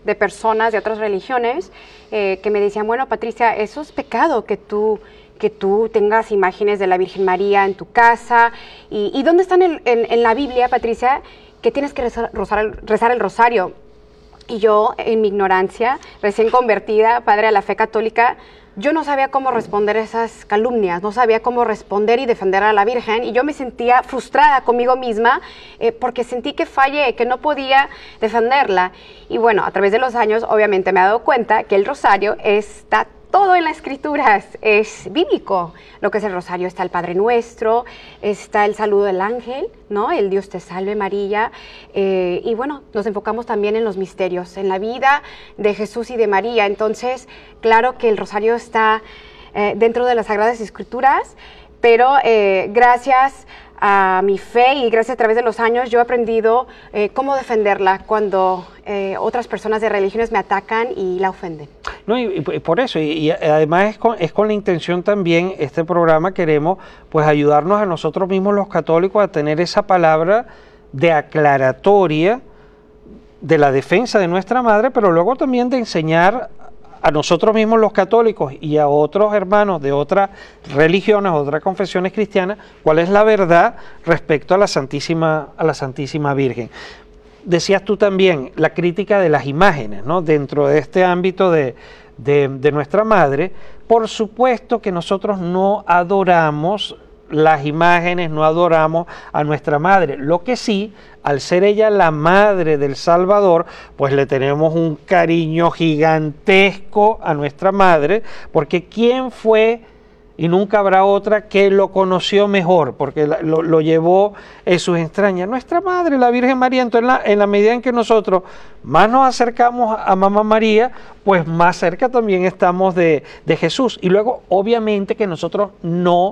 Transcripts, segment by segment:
de personas de otras religiones que me decían, bueno, Patricia, eso es pecado que tú tengas imágenes de la Virgen María en tu casa. ¿Y dónde están en la Biblia, Patricia, que tienes que rezar el rosario? Y yo, en mi ignorancia, recién convertida, padre a la fe católica, yo no sabía cómo responder esas calumnias, no sabía cómo responder y defender a la Virgen, y yo me sentía frustrada conmigo misma porque sentí que fallé, que no podía defenderla. Y bueno, a través de los años, obviamente me he dado cuenta que el rosario está todo en las escrituras, es bíblico. Lo que es el rosario, está el Padre Nuestro, está el saludo del ángel, ¿no? El Dios te salve María. Y bueno, nos enfocamos también en los misterios, en la vida de Jesús y de María. Entonces, claro que el rosario está dentro de las Sagradas Escrituras, pero gracias a mi fe y gracias a través de los años yo he aprendido cómo defenderla cuando otras personas de religiones me atacan y la ofenden. No, y por eso, y además es con la intención también, este programa queremos pues ayudarnos a nosotros mismos los católicos a tener esa palabra de aclaratoria de la defensa de nuestra madre, pero luego también de enseñar a nosotros mismos los católicos y a otros hermanos de otras religiones, otras confesiones cristianas, cuál es la verdad respecto a la Santísima Virgen. Decías tú también la crítica de las imágenes, ¿no? Dentro de este ámbito de nuestra madre. Por supuesto que nosotros no adoramos las imágenes, no adoramos a nuestra madre. Lo que sí, al ser ella la madre del Salvador, pues le tenemos un cariño gigantesco a nuestra madre, porque ¿quién fue? Y nunca habrá otra que lo conoció mejor, porque lo llevó en sus entrañas. Nuestra madre, la Virgen María. Entonces, en la medida en que nosotros más nos acercamos a Mamá María, pues más cerca también estamos de Jesús. Y luego, obviamente, que nosotros no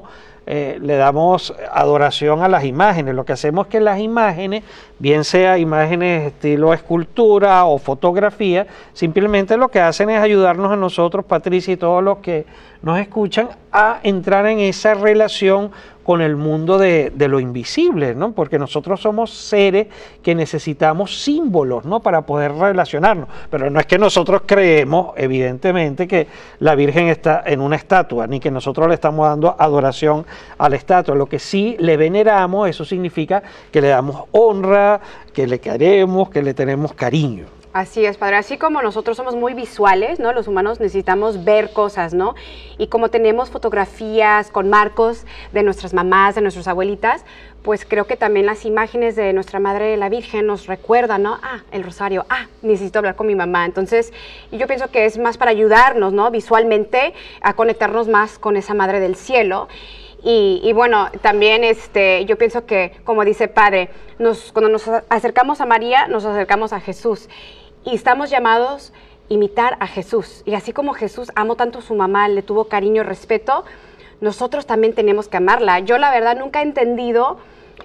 le damos adoración a las imágenes. Lo que hacemos es que las imágenes, bien sea imágenes estilo escultura o fotografía, simplemente lo que hacen es ayudarnos a nosotros, Patricia, y todos los que nos escuchan, a entrar en esa relación con el mundo de lo invisible, ¿no? Porque nosotros somos seres que necesitamos símbolos, ¿no? Para poder relacionarnos, pero no es que nosotros creemos, evidentemente, que la Virgen está en una estatua, ni que nosotros le estamos dando adoración a la estatua. Lo que sí le veneramos, eso significa que le damos honra, que le queremos, que le tenemos cariño. Así es, padre. Así como nosotros somos muy visuales, ¿no? Los humanos necesitamos ver cosas, ¿no? Y como tenemos fotografías con marcos de nuestras mamás, de nuestras abuelitas, pues creo que también las imágenes de nuestra Madre la Virgen nos recuerdan, ¿no? Ah, el rosario, necesito hablar con mi mamá. Entonces, yo pienso que es más para ayudarnos, ¿no? Visualmente a conectarnos más con esa Madre del Cielo. Y bueno, también yo pienso que, como dice Padre, cuando nos acercamos a María, nos acercamos a Jesús. Y estamos llamados a imitar a Jesús. Y así como Jesús amó tanto a su mamá, le tuvo cariño y respeto, nosotros también tenemos que amarla. Yo la verdad nunca he entendido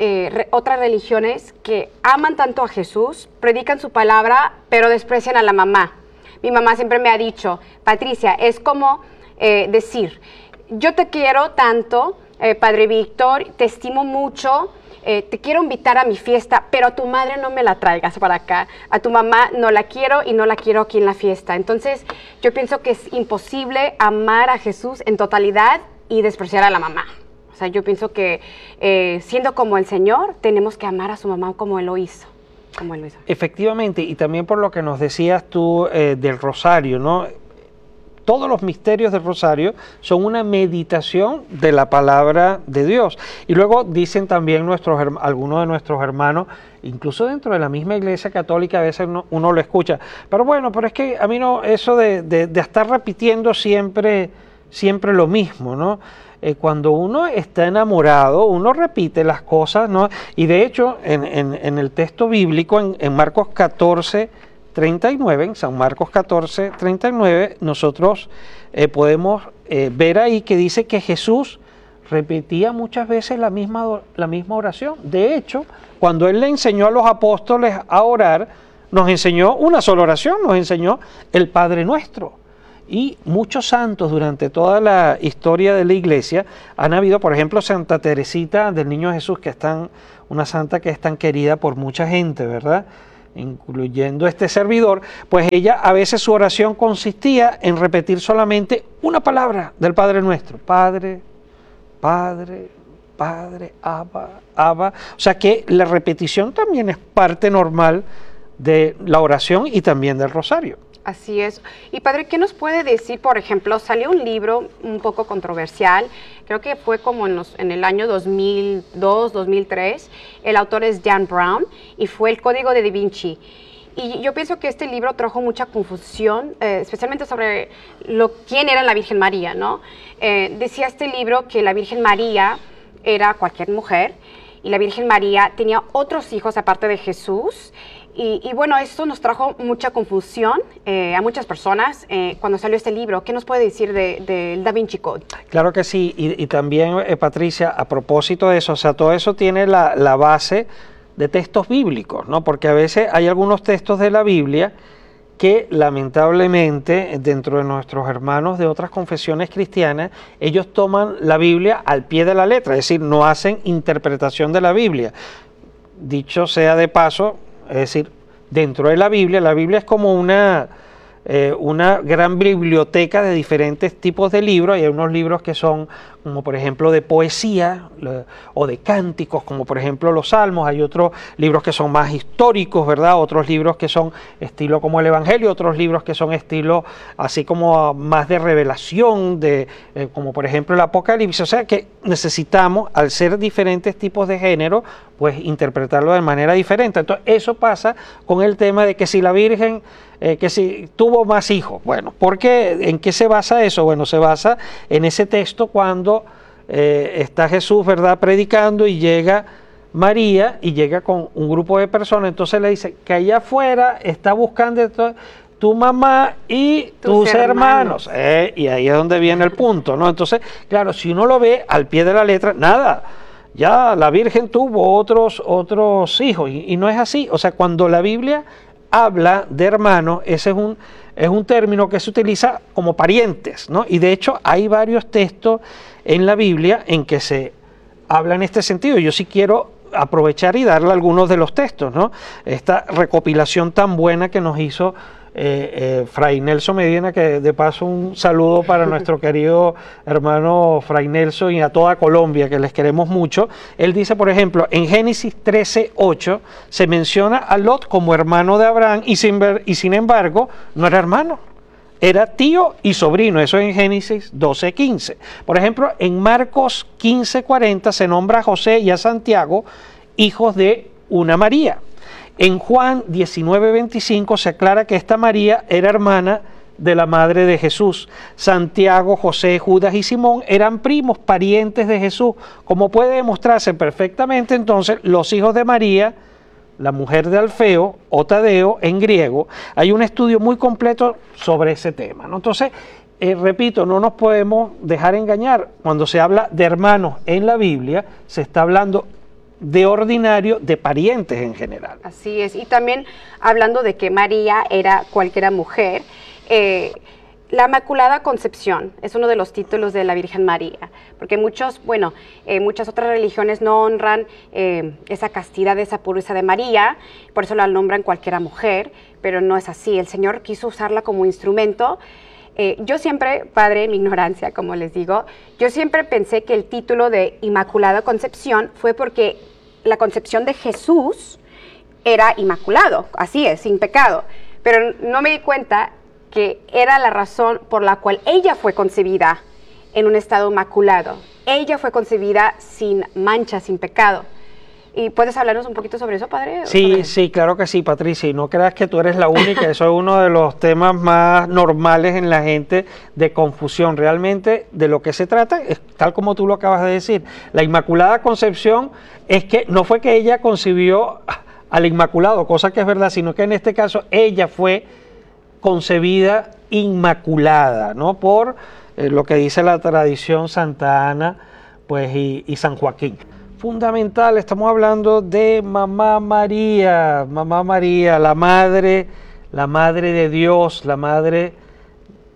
otras religiones que aman tanto a Jesús, predican su palabra, pero desprecian a la mamá. Mi mamá siempre me ha dicho, Patricia, es como decir, yo te quiero tanto, Padre Víctor, te estimo mucho, te quiero invitar a mi fiesta, pero a tu madre no me la traigas para acá, a tu mamá no la quiero y no la quiero aquí en la fiesta. Entonces yo pienso que es imposible amar a Jesús en totalidad y despreciar a la mamá. O sea, yo pienso que siendo como el Señor, tenemos que amar a su mamá como Él lo hizo. Efectivamente, y también por lo que nos decías tú del rosario, ¿no? Todos los misterios del rosario son una meditación de la palabra de Dios. Y luego dicen también algunos de nuestros hermanos, incluso dentro de la misma Iglesia Católica, a veces uno lo escucha. Pero bueno, pero es que a mí no, eso de estar repitiendo siempre lo mismo, ¿no? Cuando uno está enamorado, uno repite las cosas, ¿no? Y de hecho, en el texto bíblico, en Marcos 14:39, en San Marcos 14:39, nosotros podemos ver ahí que dice que Jesús repetía muchas veces la misma oración. De hecho, cuando Él le enseñó a los apóstoles a orar, nos enseñó una sola oración, nos enseñó el Padre Nuestro. Y muchos santos durante toda la historia de la Iglesia han habido, por ejemplo, Santa Teresita del Niño Jesús, una santa que es tan querida por mucha gente, ¿verdad? incluyendo este servidor, pues ella a veces su oración consistía en repetir solamente una palabra del Padre Nuestro: Padre, Padre, Padre, Abba, Abba. O sea que la repetición también es parte normal de la oración y también del rosario. Así es. Y padre, ¿qué nos puede decir? Por ejemplo, salió un libro un poco controversial, creo que fue como en el año 2002, 2003, el autor es Dan Brown y fue El Código de Da Vinci. Y yo pienso que este libro trajo mucha confusión, especialmente sobre quién era la Virgen María, ¿no? Decía este libro que la Virgen María era cualquier mujer y la Virgen María tenía otros hijos aparte de Jesús. Y bueno, esto nos trajo mucha confusión a muchas personas cuando salió este libro. ¿Qué nos puede decir del Da Vinci Code? Claro que sí, y también, Patricia, a propósito de eso, o sea, todo eso tiene la base de textos bíblicos, ¿no? Porque a veces hay algunos textos de la Biblia que lamentablemente dentro de nuestros hermanos de otras confesiones cristianas, ellos toman la Biblia al pie de la letra, es decir, no hacen interpretación de la Biblia. Dicho sea de paso, es decir, dentro de la Biblia es como una gran biblioteca de diferentes tipos de libros. Hay unos libros que son como por ejemplo de poesía o de cánticos, como por ejemplo los Salmos. Hay otros libros que son más históricos, ¿verdad? Otros libros que son estilo como el Evangelio, otros libros que son estilo así como más de revelación, como por ejemplo el Apocalipsis. O sea que necesitamos, al ser diferentes tipos de género, pues interpretarlo de manera diferente. Entonces eso pasa con el tema de que si la Virgen que si tuvo más hijos. Bueno, ¿por qué? ¿En qué se basa eso? Bueno, se basa en ese texto cuando está Jesús, ¿verdad?, predicando y llega María y llega con un grupo de personas. Entonces le dice que allá afuera está buscando tu mamá y tus hermanos. Y ahí es donde viene el punto, ¿no? Entonces, claro, si uno lo ve al pie de la letra, nada. Ya la Virgen tuvo otros hijos y no es así. O sea, cuando la Biblia habla de hermanos, ese es un término que se utiliza como parientes, ¿no? Y de hecho hay varios textos en la Biblia en que se habla en este sentido. Yo sí quiero aprovechar y darle algunos de los textos, ¿no? Esta recopilación tan buena que nos hizo Fray Nelson Medina, que de paso un saludo para nuestro querido hermano Fray Nelson y a toda Colombia, que les queremos mucho. Él dice, por ejemplo, en Génesis 13:8 se menciona a Lot como hermano de Abraham y sin embargo no era hermano, era tío y sobrino. Eso en Génesis 12:15. Por ejemplo, en Marcos 15:40 se nombra a José y a Santiago, hijos de una María. En Juan 19:25 se aclara que esta María era hermana de la madre de Jesús. Santiago, José, Judas y Simón eran primos, parientes de Jesús. Como puede demostrarse perfectamente, entonces, los hijos de María, la mujer de Alfeo o Tadeo en griego, hay un estudio muy completo sobre ese tema, ¿no? Entonces, repito, no nos podemos dejar engañar. Cuando se habla de hermanos en la Biblia, se está hablando de ordinario, de parientes en general. Así es, y también hablando de que María era cualquiera mujer, la Inmaculada Concepción es uno de los títulos de la Virgen María, porque muchas otras religiones no honran esa castidad, esa pureza de María, por eso la nombran cualquiera mujer, pero no es así. El Señor quiso usarla como instrumento. Yo siempre, padre, en mi ignorancia, como les digo, yo siempre pensé que el título de Inmaculada Concepción fue porque la concepción de Jesús era inmaculado, así es, sin pecado, pero no me di cuenta que era la razón por la cual ella fue concebida en un estado inmaculado. Ella fue concebida sin mancha, sin pecado. ¿Y puedes hablarnos un poquito sobre eso, padre? Sí, claro que sí, Patricia, y no creas que tú eres la única, eso es uno de los temas más normales en la gente de confusión. Realmente de lo que se trata es tal como tú lo acabas de decir. La Inmaculada Concepción es que no fue que ella concibió al Inmaculado, cosa que es verdad, sino que en este caso ella fue concebida inmaculada, ¿no? Por lo que dice la tradición Santa Ana, pues, y San Joaquín. Fundamental, estamos hablando de Mamá María, la madre de Dios, la madre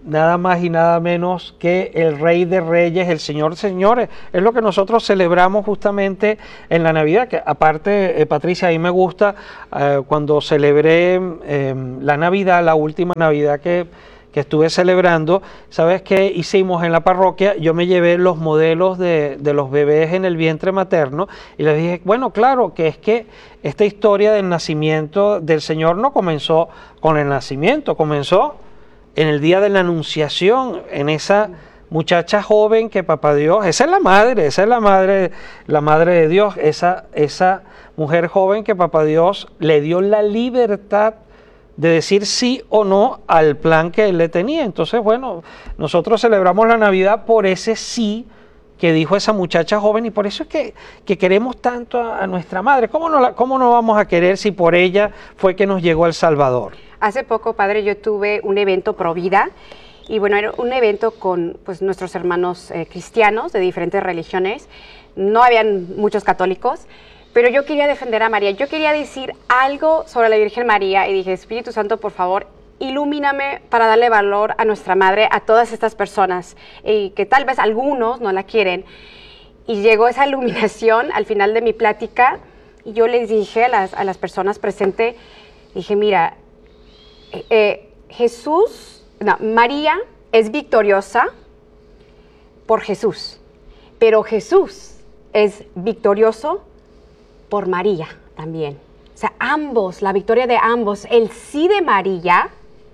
nada más y nada menos que el Rey de Reyes, el Señor de Señores. Es lo que nosotros celebramos justamente en la Navidad, que aparte, Patricia, a mí me gusta cuando celebré la Navidad, la última Navidad que estuve celebrando, ¿sabes qué hicimos en la parroquia? Yo me llevé los modelos de los bebés en el vientre materno y les dije, bueno, claro, que es que esta historia del nacimiento del Señor no comenzó con el nacimiento, comenzó en el día de la Anunciación, en esa muchacha joven que Papá Dios, esa es la madre de Dios, esa mujer joven que Papá Dios le dio la libertad de decir sí o no al plan que él le tenía. Entonces, bueno, nosotros celebramos la Navidad por ese sí que dijo esa muchacha joven, y por eso es que queremos tanto a nuestra madre. ¿Cómo no vamos a querer si por ella fue que nos llegó el Salvador? Hace poco, padre, yo tuve un evento pro vida, y bueno, era un evento con pues nuestros hermanos cristianos de diferentes religiones. No habían muchos católicos, pero yo quería defender a María, yo quería decir algo sobre la Virgen María, y dije, Espíritu Santo, por favor, ilumíname para darle valor a nuestra madre, a todas estas personas, que tal vez algunos no la quieren. Y llegó esa iluminación al final de mi plática, y yo les dije a las personas presentes, dije, mira, María es victoriosa por Jesús, pero Jesús es victorioso por María también. O sea, ambos, la victoria de ambos. El sí de María,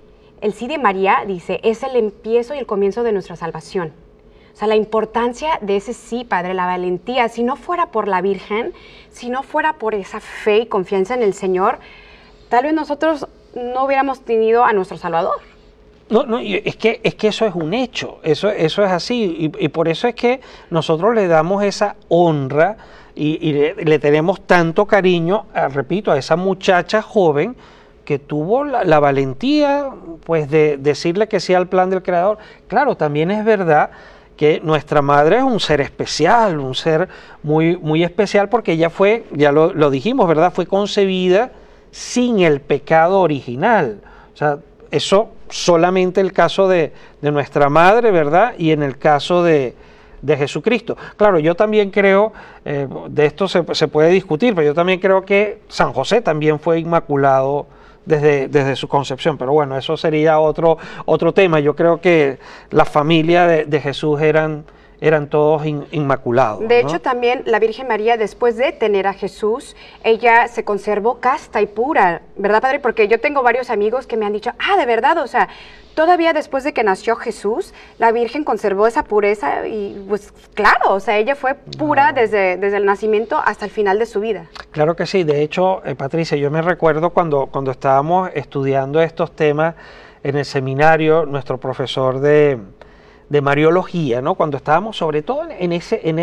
dice, es el empiezo y el comienzo de nuestra salvación. O sea, la importancia de ese sí, Padre, la valentía. Si no fuera por la Virgen, si no fuera por esa fe y confianza en el Señor, tal vez nosotros no hubiéramos tenido a nuestro Salvador. No, es que eso es un hecho, eso es así, y por eso es que nosotros le damos esa honra y le tenemos tanto cariño, repito, a esa muchacha joven que tuvo la valentía pues de decirle que sí al plan del Creador. Claro, también es verdad que nuestra madre es un ser especial, un ser muy, muy especial, porque ella fue, ya lo dijimos, ¿verdad? Fue concebida sin el pecado original. O sea, eso solamente el caso de nuestra madre, ¿verdad? Y en el caso de Jesucristo. Claro, yo también creo, de esto se puede discutir, pero yo también creo que San José también fue inmaculado desde su concepción, pero bueno, eso sería otro tema. Yo creo que la familia de Jesús eran todos inmaculados. De hecho, también la Virgen María, después de tener a Jesús, ella se conservó casta y pura, ¿verdad, Padre? Porque yo tengo varios amigos que me han dicho, de verdad, o sea, todavía después de que nació Jesús, la Virgen conservó esa pureza, y pues claro, o sea, ella fue pura desde el nacimiento hasta el final de su vida. Claro que sí. De hecho, Patricia, yo me recuerdo cuando estábamos estudiando estos temas en el seminario, nuestro profesor de Mariología, ¿no? Cuando estábamos sobre todo en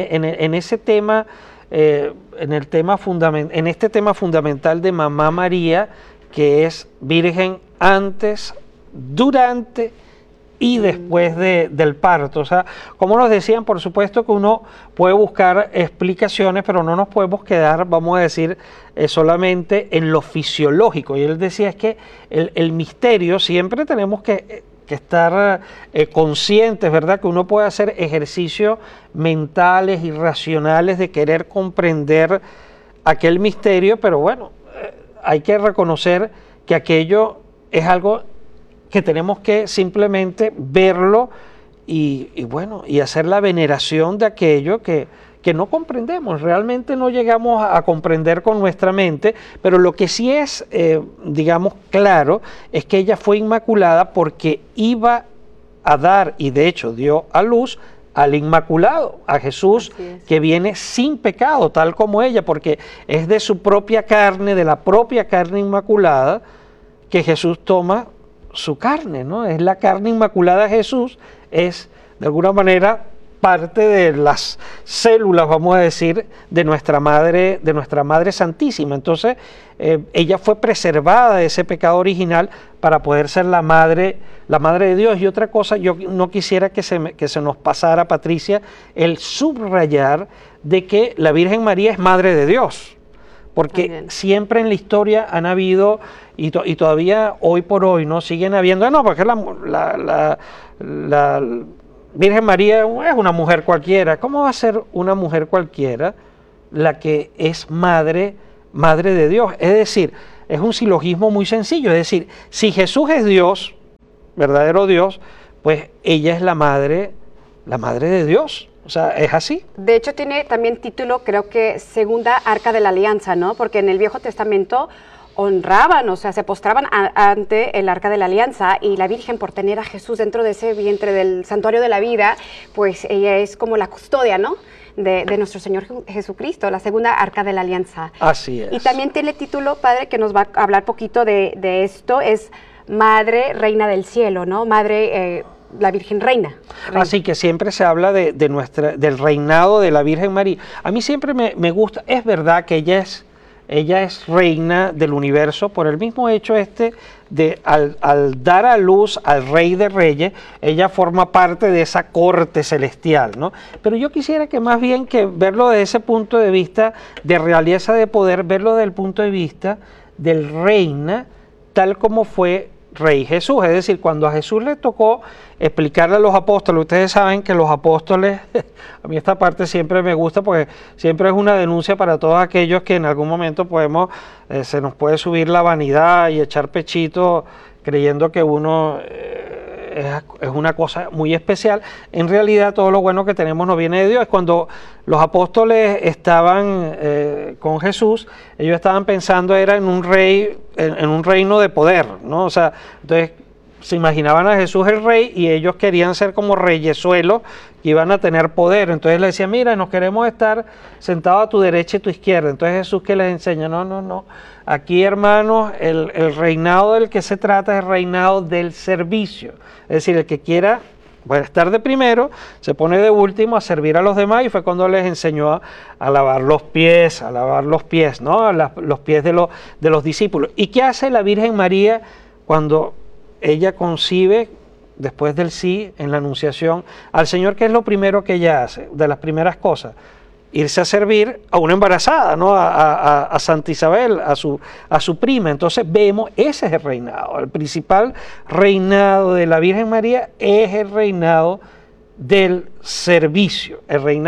ese tema, en este tema fundamental de Mamá María, que es Virgen antes, durante y después del parto. O sea, como nos decían, por supuesto que uno puede buscar explicaciones, pero no nos podemos quedar, vamos a decir, solamente en lo fisiológico. Y él decía, es que el misterio siempre tenemos que estar conscientes, ¿verdad? Que uno puede hacer ejercicios mentales y racionales de querer comprender aquel misterio, pero bueno, hay que reconocer que aquello es algo que tenemos que simplemente verlo y bueno, y hacer la veneración de aquello que no comprendemos, realmente no llegamos a comprender con nuestra mente, pero lo que sí es, digamos, claro, es que ella fue inmaculada porque iba a dar, y de hecho dio a luz, al Inmaculado, a Jesús, que viene sin pecado, tal como ella, porque es de su propia carne, de la propia carne inmaculada, que Jesús toma su carne, ¿no? Es la carne inmaculada de Jesús, es de alguna manera parte de las células, vamos a decir, de nuestra Madre Santísima. Entonces, ella fue preservada de ese pecado original para poder ser la madre de Dios. Y otra cosa, yo no quisiera que se nos pasara, Patricia, el subrayar de que la Virgen María es Madre de Dios. porque también. siempre en la historia han habido, y todavía hoy por hoy, ¿no? Siguen habiendo, no, porque la Virgen María es una mujer cualquiera. ¿Cómo va a ser una mujer cualquiera la que es madre de Dios? Es decir, es un silogismo muy sencillo, es decir, si Jesús es Dios, verdadero Dios, pues ella es la madre de Dios. O sea, es así. De hecho, tiene también título, creo que Segunda Arca de la Alianza, ¿no? Porque en el Viejo Testamento honraban, o sea, se postraban ante el Arca de la Alianza, y la Virgen, por tener a Jesús dentro de ese vientre del santuario de la vida, pues ella es como la custodia, ¿no? De nuestro Señor Jesucristo, la Segunda Arca de la Alianza. Así es. Y también tiene título, padre, que nos va a hablar poquito de esto, es Madre Reina del Cielo, ¿no? Madre, la Virgen Reina. Así que siempre se habla del reinado de la Virgen María. A mí siempre me gusta, es verdad que ella es reina del universo por el mismo hecho de al dar a luz al Rey de Reyes, ella forma parte de esa corte celestial, ¿no? Pero yo quisiera que más bien que verlo desde ese punto de vista de realeza de poder, verlo desde el punto de vista del reina tal como fue Rey Jesús. Es decir, cuando a Jesús le tocó explicarle a los apóstoles, ustedes saben que los apóstoles, a mí esta parte siempre me gusta porque siempre es una denuncia para todos aquellos que en algún momento se nos puede subir la vanidad y echar pechito creyendo que uno es una cosa muy especial. En realidad todo lo bueno que tenemos no viene de Dios. Es cuando los apóstoles estaban con Jesús, ellos estaban pensando era en un reino de poder, ¿no? O sea, entonces se imaginaban a Jesús el rey y ellos querían ser como reyesuelos que iban a tener poder. Entonces le decían, mira, nos queremos estar sentados a tu derecha y tu izquierda. Entonces Jesús, ¿qué les enseña? No. Aquí, hermanos, el reinado del que se trata es el reinado del servicio. Es decir, el que quiera estar de primero, se pone de último a servir a los demás, y fue cuando les enseñó a lavar los pies, ¿no? Los pies de los discípulos. ¿Y qué hace la Virgen María cuando ella concibe, después del sí, en la Anunciación, al Señor? ¿Qué es lo primero que ella hace? De las primeras cosas, irse a servir a una embarazada, ¿no? A Santa Isabel, a su prima. Entonces vemos, ese es el reinado. El principal reinado de la Virgen María es el reinado del servicio,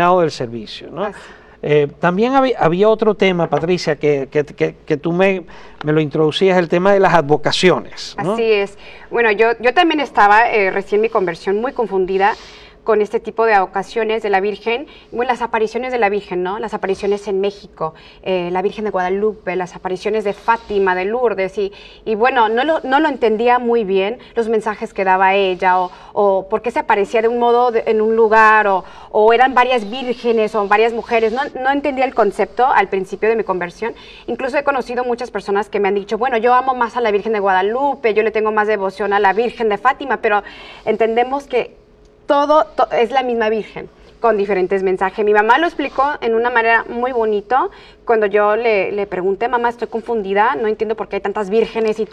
¿no? También había otro tema, Patricia, que tú me lo introducías, el tema de las advocaciones, ¿no? Así es. Bueno, yo también estaba recién mi conversión muy confundida con este tipo de ocasiones de la Virgen, bueno, las apariciones de la Virgen, ¿no? Las apariciones en México, la Virgen de Guadalupe, las apariciones de Fátima, de Lourdes, y bueno, no lo entendía muy bien los mensajes que daba ella, o por qué se aparecía de un modo en un lugar, o eran varias vírgenes o varias mujeres. No entendía el concepto al principio de mi conversión. Incluso he conocido muchas personas que me han dicho, bueno, yo amo más a la Virgen de Guadalupe, yo le tengo más devoción a la Virgen de Fátima, pero entendemos que todo es la misma Virgen, con diferentes mensajes. Mi mamá lo explicó en una manera muy bonita. Cuando yo le pregunté, mamá, estoy confundida, no entiendo por qué hay tantas vírgenes y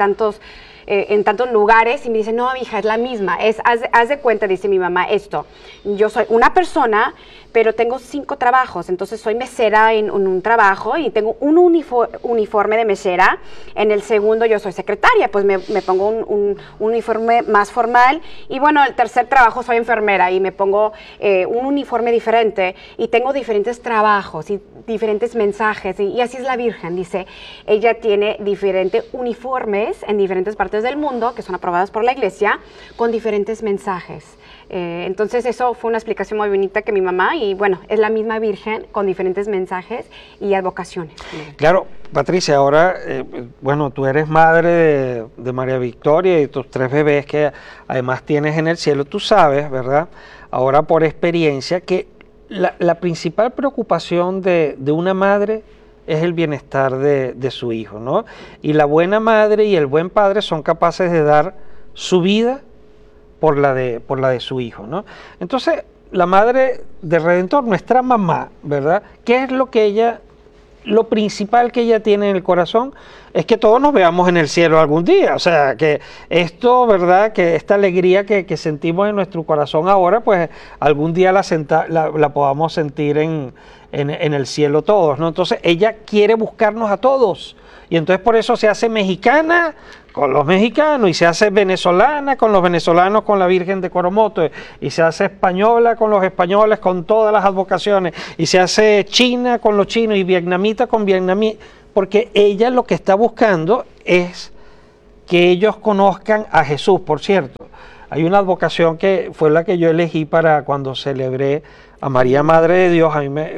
en tantos lugares, y me dice, no, hija, es la misma. Haz de cuenta, dice mi mamá, yo soy una persona, pero tengo 5 trabajos. Entonces soy mesera en un trabajo y tengo un uniforme de mesera. En el segundo yo soy secretaria, pues me pongo un uniforme más formal. Y bueno, el tercer trabajo soy enfermera y me pongo un uniforme diferente, y tengo diferentes trabajos y diferentes mensajes. Y así es la Virgen, dice, ella tiene diferentes uniformes en diferentes partes del mundo que son aprobadas por la Iglesia con diferentes mensajes. Entonces eso fue una explicación muy bonita que mi mamá, y bueno, es la misma Virgen con diferentes mensajes y advocaciones. Claro, Patricia, ahora, bueno, tú eres madre de María Victoria y tus 3 bebés que además tienes en el cielo. Tú sabes, ¿verdad? Ahora por experiencia que la principal preocupación de una madre es el bienestar de su hijo, ¿no? Y la buena madre y el buen padre son capaces de dar su vida por la de su hijo, ¿no? Entonces, la madre del Redentor, nuestra mamá, ¿verdad? ¿Qué es lo que ella lo principal que ella tiene en el corazón es que todos nos veamos en el cielo algún día. O sea, que esto, ¿verdad? Que esta alegría que sentimos en nuestro corazón ahora, pues algún día la podamos sentir en el cielo todos, ¿no? Entonces ella quiere buscarnos a todos. Y entonces por eso se hace mexicana con los mexicanos, y se hace venezolana con los venezolanos, con la Virgen de Coromoto, y se hace española con los españoles, con todas las advocaciones, y se hace china con los chinos y vietnamita con vietnamita, porque ella lo que está buscando es que ellos conozcan a Jesús. Por cierto, hay una advocación que fue la que yo elegí para cuando celebré a María Madre de Dios. A mí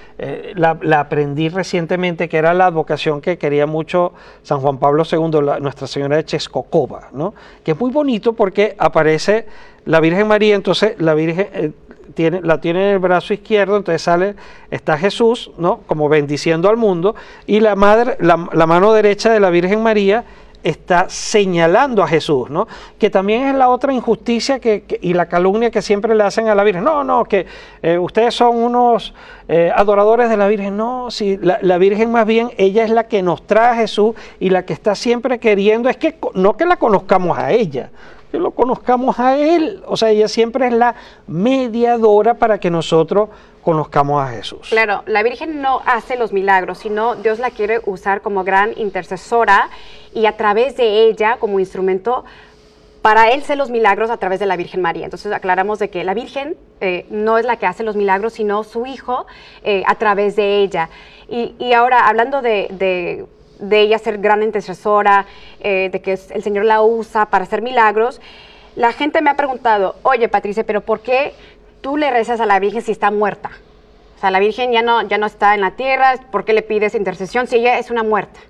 la aprendí recientemente, que era la advocación que quería mucho San Juan Pablo II, Nuestra Señora de Texcoco, ¿no? Que es muy bonito porque aparece la Virgen María. Entonces la Virgen la tiene en el brazo izquierdo, entonces está Jesús, ¿no? Como bendiciendo al mundo, y la mano derecha de la Virgen María está señalando a Jesús, ¿no? Que también es la otra injusticia y la calumnia que siempre le hacen a la Virgen. No, que ustedes son unos adoradores de la Virgen. No, si la Virgen más bien, ella es la que nos trae a Jesús, y la que está siempre queriendo es que no que la conozcamos a ella, que lo conozcamos a Él. O sea, ella siempre es la mediadora para que nosotros conozcamos a Jesús. Claro, la Virgen no hace los milagros, sino Dios la quiere usar como gran intercesora, y a través de ella, como instrumento, para Él ser los milagros a través de la Virgen María. Entonces aclaramos de que la Virgen no es la que hace los milagros, sino su Hijo a través de ella. Y ahora, hablando de ella ser gran intercesora, de que el Señor la usa para hacer milagros, la gente me ha preguntado: oye, Patricia, pero ¿por qué tú le rezas a la Virgen si está muerta? O sea, la Virgen ya no está en la tierra, ¿por qué le pides intercesión si ella es una muerta?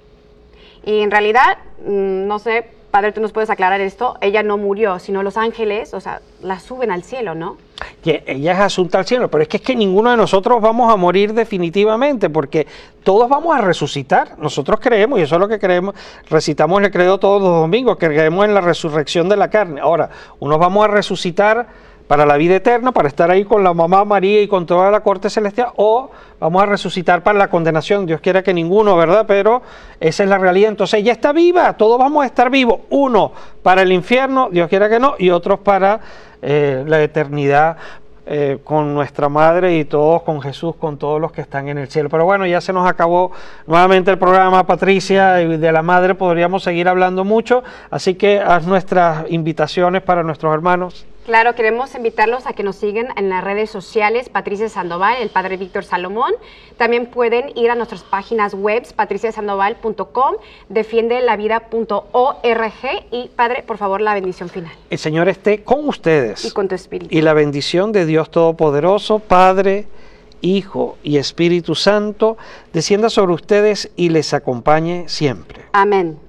Y en realidad, no sé, Padre, tú nos puedes aclarar esto, ella no murió, sino los ángeles, o sea, la suben al cielo, ¿no? Que ella es asunta al cielo, pero es que ninguno de nosotros vamos a morir definitivamente, porque todos vamos a resucitar. Nosotros creemos, y eso es lo que creemos, recitamos el credo todos los domingos, que creemos en la resurrección de la carne. Ahora, unos vamos a resucitar para la vida eterna, para estar ahí con la mamá María y con toda la corte celestial, o vamos a resucitar para la condenación. Dios quiera que ninguno, ¿verdad? Pero esa es la realidad. Entonces ella está viva, todos vamos a estar vivos, uno para el infierno, Dios quiera que no, y otros para la eternidad con nuestra Madre y todos con Jesús, con todos los que están en el cielo. Pero bueno, ya se nos acabó nuevamente el programa, Patricia, y de la Madre podríamos seguir hablando mucho, así que haz nuestras invitaciones para nuestros hermanos. Claro, queremos invitarlos a que nos sigan en las redes sociales, Patricia Sandoval, el Padre Víctor Salomón. También pueden ir a nuestras páginas web, patriciasandoval.com, defiendelavida.org. Y Padre, por favor, la bendición final. El Señor esté con ustedes. Y con tu espíritu. Y la bendición de Dios Todopoderoso, Padre, Hijo y Espíritu Santo, descienda sobre ustedes y les acompañe siempre. Amén.